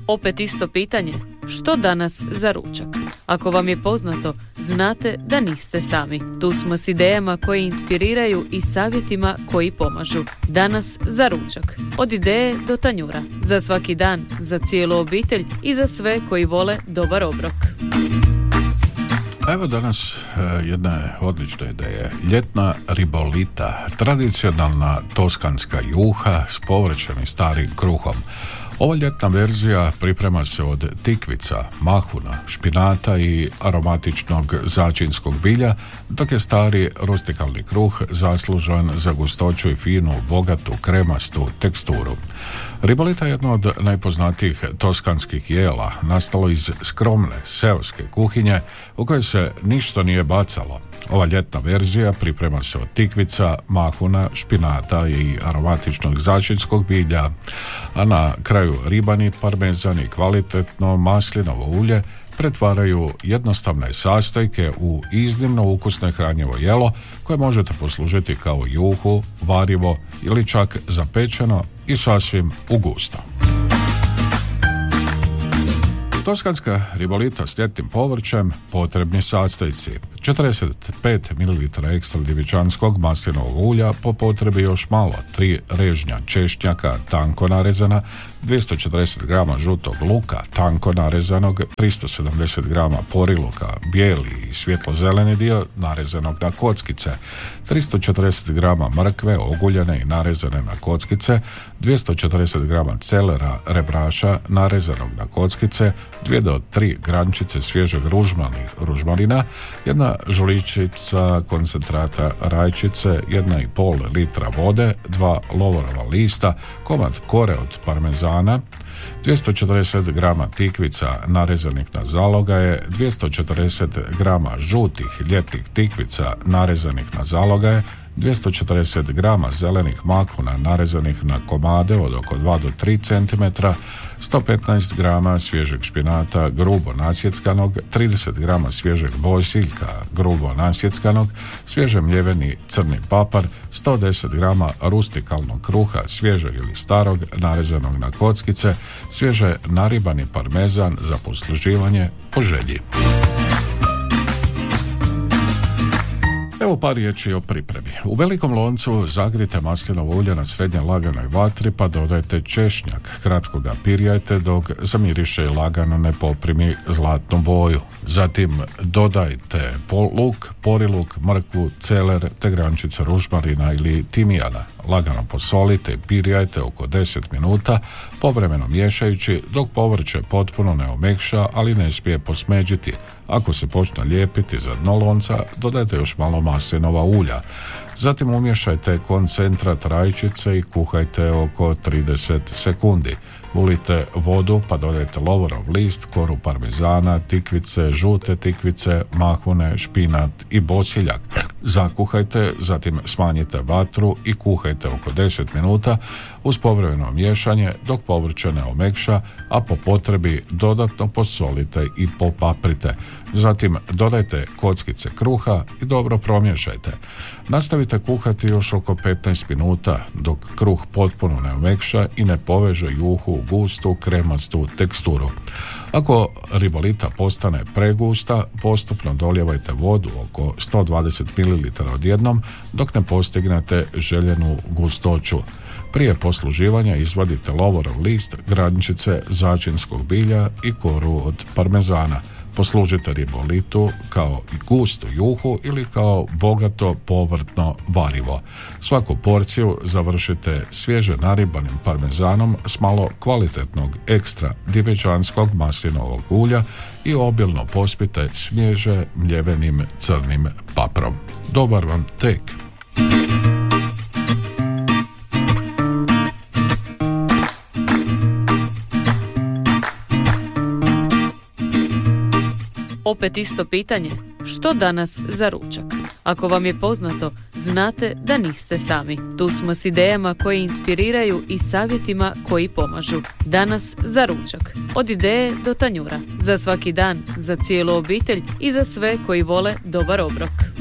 Opet isto pitanje, što danas za ručak? Ako vam je poznato, znate da niste sami. Tu smo s idejama koje inspiriraju i savjetima koji pomažu. Danas za ručak. Od ideje do tanjura. Za svaki dan, za cijelu obitelj i za sve koji vole dobar obrok. Evo danas jedna odlična ideja. Ljetna ribolita, tradicionalna toskanska juha s povrćem i starim kruhom. Ova ljetna verzija priprema se od tikvica, mahuna, špinata i aromatičnog začinskog bilja, dok je stari rustikalni kruh zaslužan za gustoću i finu, bogatu, kremastu teksturu. Ribolita je jedno od najpoznatijih toskanskih jela, nastalo iz skromne seoske kuhinje u kojoj se ništa nije bacalo. Ova ljetna verzija priprema se od tikvica, mahuna, špinata i aromatičnog začinskog bilja, a na kraju ribani, parmezan i kvalitetno maslinovo ulje pretvaraju jednostavne sastojke u iznimno ukusno i hranjivo jelo koje možete poslužiti kao juhu, varivo ili čak zapečeno i sasvim u gusto. Toskanska ribolita s ljetnim povrćem, potrebni sastojci: 45 ml ekstra djevičanskog maslinovog ulja, po potrebi još malo, 3 režnja češnjaka tanko narezana, 240 g žutog luka tanko narezanog, 370 g poriluka bijeli i svjetlo-zeleni dio narezanog na kockice, 340 g mrkve oguljene i narezane na kockice, 240 g celera rebraša narezanog na kockice, 2 do 3 grančice svježeg ružmarina, jedna žuličica koncentrata rajčice, 1,5 litra vode, 2 lovorova lista, komad kore od parmezana, 240 g tikvica narezanih na zalogaje, 240 g žutih ljetnih tikvica narezanih na zalogaje, 240 g zelenih mahuna narezanih na komade od oko 2 do 3 cm, 115 g svježeg špinata grubo nasjeckanog, 30 g svježeg bosiljka grubo nasjeckanog, svježe mljeveni crni papar, 110 g rustikalnog kruha svježeg ili starog narezanog na kockice, svježe naribani parmezan za posluživanje po želji. Evo par riječi o pripremi. U velikom loncu zagrijte maslinovo ulje na srednje laganoj vatri pa dodajte češnjak. Kratko ga pirjajte dok zamiriše i lagano ne poprimi zlatnu boju. Zatim dodajte luk, poriluk, mrkvu, celer te grančice ružmarina ili timijana. Lagano posolite i pirjajte oko 10 minuta, povremeno miješajući dok povrće potpuno ne omekša, ali ne smije posmeđiti. Ako se počne lijepiti za dno lonca, dodajte još malo maslinova ulja. Zatim umiješajte koncentrat rajčice i kuhajte oko 30 sekundi. Ulite vodu pa dodajte lovorov list, koru parmezana, tikvice, žute tikvice, mahune, špinat i bosiljak. Zakuhajte, zatim smanjite vatru i kuhajte oko 10 minuta uz povremeno miješanje dok povrće ne omekša, a po potrebi dodatno posolite i popaprite. Zatim dodajte kockice kruha i dobro promiješajte. Nastavite kuhati još oko 15 minuta dok kruh potpuno ne omekša i ne poveže juhu u gustu, kremastu teksturu. Ako ribolita postane pregusta, postupno dolijevajte vodu oko 120 ml odjednom dok ne postignete željenu gustoću. Prije posluživanja izvadite lovorov list, grančice začinskog bilja i koru od parmezana. Poslužite ribolitu kao i gustu juhu ili kao bogato povrtno varivo. Svaku porciju završite svježe naribanim parmezanom s malo kvalitetnog ekstra djevičanskog maslinovog ulja i obilno pospite svježe mljevenim crnim paprom. Dobar vam tek! Opet isto pitanje, što danas za ručak? Ako vam je poznato, znate da niste sami. Tu smo s idejama koje inspiriraju i savjetima koji pomažu. Danas za ručak. Od ideje do tanjura. Za svaki dan, za cijelu obitelj i za sve koji vole dobar obrok.